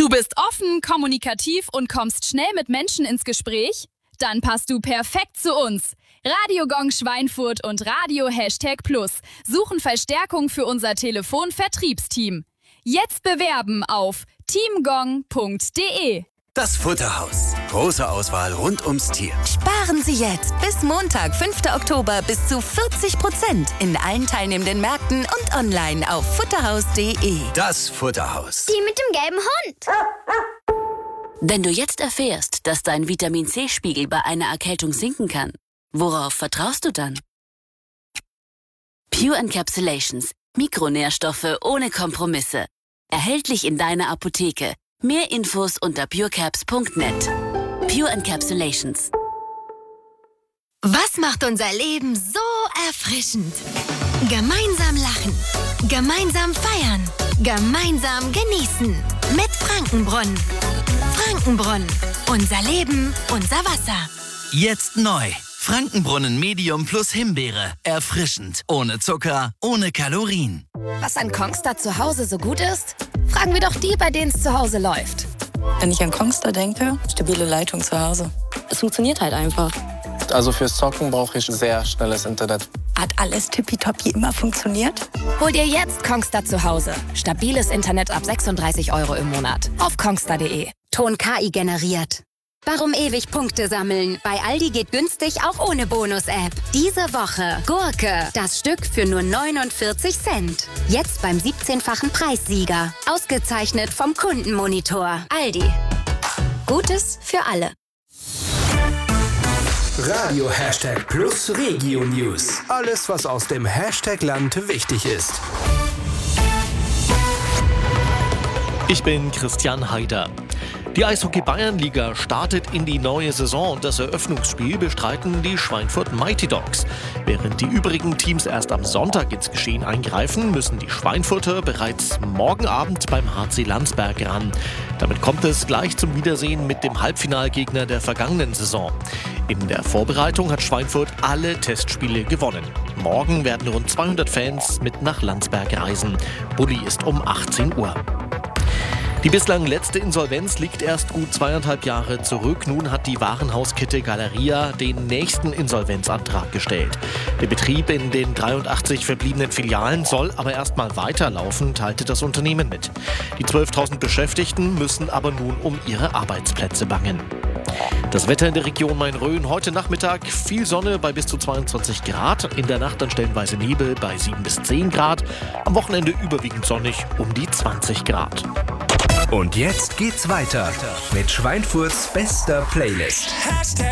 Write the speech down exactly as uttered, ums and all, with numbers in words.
Du bist offen, kommunikativ und kommst schnell mit Menschen ins Gespräch? Dann passt du perfekt zu uns. Radio Gong Schweinfurt und Radio Hashtag Plus suchen Verstärkung für unser Telefonvertriebsteam. Jetzt bewerben auf teamgong punkt de. Das Futterhaus. Große Auswahl rund ums Tier. Sparen Sie jetzt bis Montag, fünften Oktober, bis zu vierzig Prozent in allen teilnehmenden Märkten und online auf futterhaus punkt de. Das Futterhaus. Die mit dem gelben Hund. Wenn du jetzt erfährst, dass dein Vitamin-C-Spiegel bei einer Erkältung sinken kann, worauf vertraust du dann? Pure Encapsulations. Mikronährstoffe ohne Kompromisse. Erhältlich in deiner Apotheke. Mehr Infos unter purecaps punkt net. Pure Encapsulations. Was macht unser Leben so erfrischend? Gemeinsam lachen, gemeinsam feiern, gemeinsam genießen. Mit Frankenbrunnen. Frankenbrunnen. Unser Leben, unser Wasser. Jetzt neu. Frankenbrunnen Medium plus Himbeere. Erfrischend. Ohne Zucker, ohne Kalorien. Was an Kongstar zu Hause so gut ist? Fragen wir doch die, bei denen es zu Hause läuft. Wenn ich an Kongstar denke, stabile Leitung zu Hause. Es funktioniert halt einfach. Also fürs Zocken brauche ich sehr schnelles Internet. Hat alles tippitoppi immer funktioniert? Hol dir jetzt Kongstar zu Hause. Stabiles Internet ab sechsunddreißig Euro im Monat. Auf kongstar punkt de. Ton K I generiert. Warum ewig Punkte sammeln? Bei Aldi geht günstig auch ohne Bonus-App. Diese Woche Gurke, das Stück für nur neunundvierzig Cent. Jetzt beim siebzehnfachen Preissieger. Ausgezeichnet vom Kundenmonitor. Aldi. Gutes für alle. Radio Hashtag Plus Regio News. Alles, was aus dem Hashtag-Land wichtig ist. Ich bin Christian Haider. Die Eishockey-Bayernliga startet in die neue Saison und das Eröffnungsspiel bestreiten die Schweinfurt Mighty Dogs. Während die übrigen Teams erst am Sonntag ins Geschehen eingreifen, müssen die Schweinfurter bereits morgen Abend beim H C Landsberg ran. Damit kommt es gleich zum Wiedersehen mit dem Halbfinalgegner der vergangenen Saison. In der Vorbereitung hat Schweinfurt alle Testspiele gewonnen. Morgen werden rund zweihundert Fans mit nach Landsberg reisen. Bulli ist um achtzehn Uhr. Die bislang letzte Insolvenz liegt erst gut zweieinhalb Jahre zurück. Nun hat die Warenhauskette Galeria den nächsten Insolvenzantrag gestellt. Der Betrieb in den dreiundachtzig verbliebenen Filialen soll aber erst mal weiterlaufen, teilte das Unternehmen mit. Die zwölftausend Beschäftigten müssen aber nun um ihre Arbeitsplätze bangen. Das Wetter in der Region Main-Rhön heute Nachmittag viel Sonne bei bis zu zweiundzwanzig Grad. In der Nacht dann stellenweise Nebel bei sieben bis zehn Grad. Am Wochenende überwiegend sonnig um die zwanzig Grad. Und jetzt geht's weiter mit Schweinfurts bester Playlist.